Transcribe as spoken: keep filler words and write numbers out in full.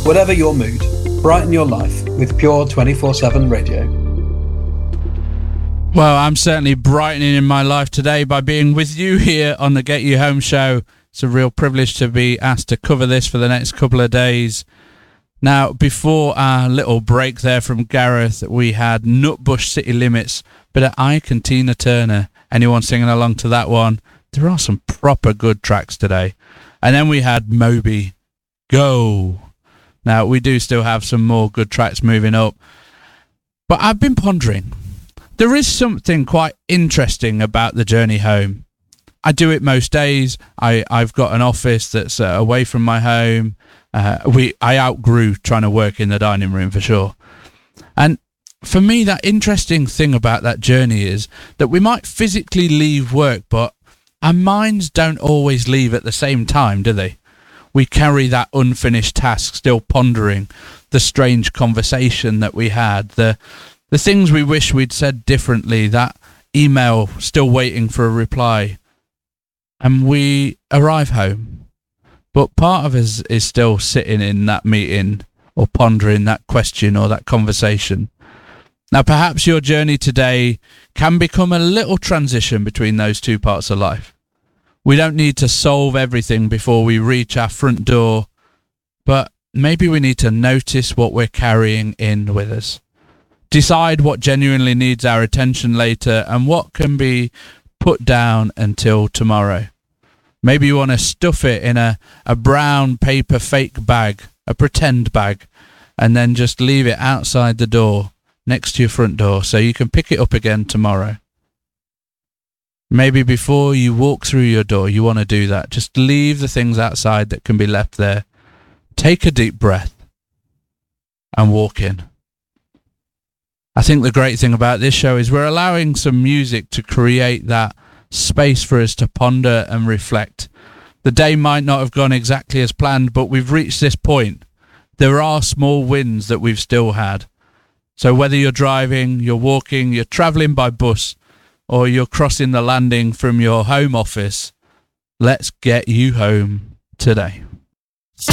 Whatever your mood, brighten your life with Pure twenty-four seven Radio. Well, I'm certainly brightening in my life today by being with you here on the Get You Home show. It's a real privilege to be asked to cover this for the next couple of days. Now, before our little break there from Gareth, we had Nutbush City Limits, but at Ike and Tina Turner. Anyone singing along to that one? There are some proper good tracks today. And then we had Moby, Go. Now, we do still have some more good tracks moving up. But I've been pondering. There is something quite interesting about the journey home. I do it most days. I, I've got an office that's uh, away from my home. Uh, we I outgrew trying to work in the dining room for sure. And for me, that interesting thing about that journey is that we might physically leave work, but our minds don't always leave at the same time, do they? We carry that unfinished task, still pondering the strange conversation that we had, the the things we wish we'd said differently, that email still waiting for a reply. And we arrive home, but part of us is still sitting in that meeting or pondering that question or that conversation. Now, perhaps your journey today can become a little transition between those two parts of life. We don't need to solve everything before we reach our front door, but maybe we need to notice what we're carrying in with us. Decide what genuinely needs our attention later and what can be put down until tomorrow. Maybe you want to stuff it in a, a brown paper fake bag, a pretend bag, and then just leave it outside the door next to your front door so you can pick it up again tomorrow. Maybe before you walk through your door, you want to do that. Just leave the things outside that can be left there. Take a deep breath and walk in. I think the great thing about this show is we're allowing some music to create that space for us to ponder and reflect. The day might not have gone exactly as planned, but we've reached this point. There are small wins that we've still had. So whether you're driving, you're walking, you're travelling by bus, or you're crossing the landing from your home office, let's get you home today.